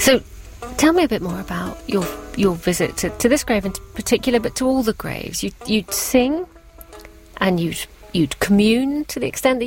So, tell me a bit more about your visit to this grave in particular, but to all the graves. You'd sing, and you'd commune to the extent that